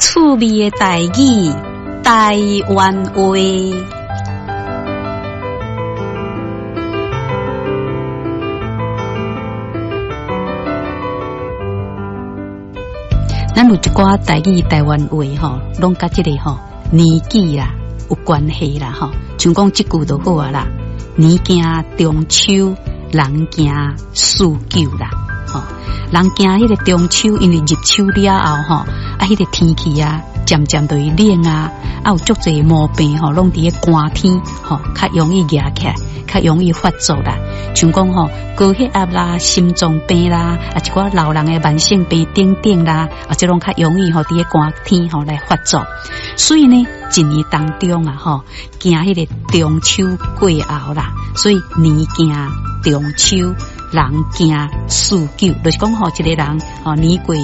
趣味的台语，台湾话。咱有一寡台语台湾话吼，拢甲这个吼年纪啦有关系啦吼。像讲这句就好啊啦，年行中秋，人行四九啦。吼，人行迄个中秋，因为入秋了后吼，迄个天气啊，渐渐就会冷啊，有足侪毛病吼，拢伫咧寒天吼，较容易压起来，较容易发作啦。像讲吼，高血压啦、心脏病啦，一寡老人的慢性病等等啦，这拢较容易吼伫咧寒天吼来发作。所以呢，一年当中啊吼，行迄个中秋过后啦，所以年行中秋。人行四九，就是讲吼，一个人吼年过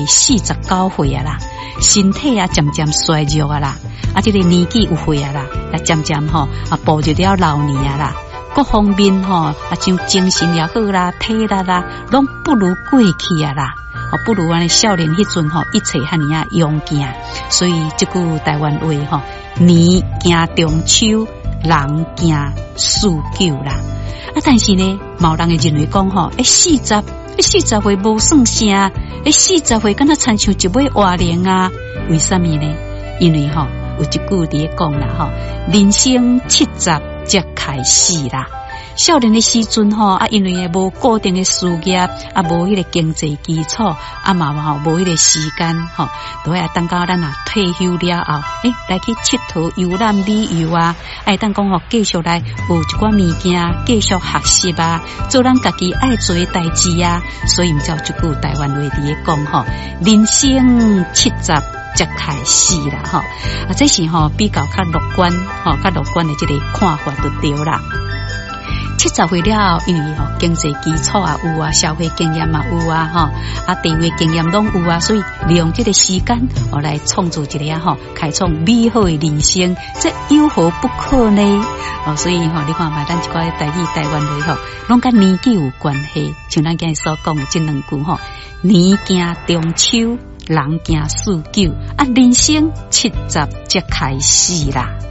49岁啊啦，身体啊渐渐衰弱啊啦，这个年纪有岁啊啦，渐渐吼步入了老年啊啦，各方面吼像精神也好啦、体力啦，拢不如过去啊啦，不如安尼少年迄阵吼一切遐尼啊勇健，所以这句台湾话吼，年行中秋，人行四九啦。但是呢，某人会认为讲吼，40岁无算啥，40岁敢若亲像一尾活灵啊？为什么呢？因为吼有一句伫咧讲啦吼，人生70才开始啦。少年的时阵吼，因为无固定的事业，无迄个经济基础，嘛吼无迄个时间吼，都要等到咱退休了后，来去佚佗游览旅游啊，等讲吼继续来有一寡物件，继续学习啊，做咱家己爱做的代志啊，所以毋才有一句台湾话伫咧讲吼，人生70才开始啦吼，这是吼比较较乐观吼，较乐观的这个看法就对啦。70岁了后，因为吼经济基础啊有啊，社会经验嘛有啊，地位经验拢有啊，所以利用这个时间，来创造一个吼开创美好的人生，这有何不可呢？所以吼，你看嘛，咱一寡台语台湾话吼，拢跟年纪有关系，像咱今日所讲的这两句吼，年行中秋，人行四九，人生70才开始啦。